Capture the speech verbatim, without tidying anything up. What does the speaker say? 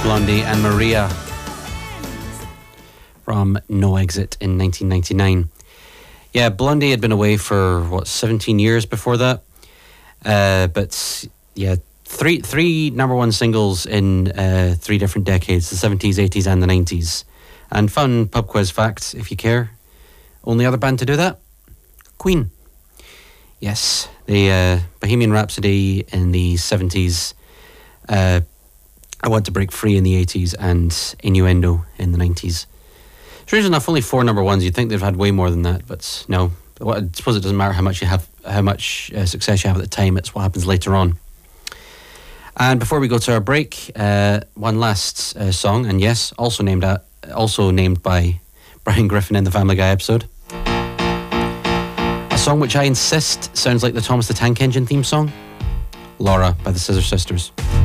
Blondie and Maria from No Exit in nineteen ninety-nine. Yeah, Blondie had been away for, what, seventeen years before that. Uh, but, yeah, three three number one singles in uh, three different decades, the seventies, eighties and the nineties. And fun pub quiz fact, if you care. Only other band to do that? Queen. Yes, the uh, Bohemian Rhapsody in the seventies, uh, I Want to Break Free in the eighties, and Innuendo in the nineties. Strange enough, only four number ones. You'd think they've had way more than that, but no. I suppose it doesn't matter how much you have, how much uh, success you have at the time. It's what happens later on. And before we go to our break, uh, one last uh, song, and yes, also named at, also named by Brian Griffin in the Family Guy episode. A song which I insist sounds like the Thomas the Tank Engine theme song. Laura by the Scissor Sisters.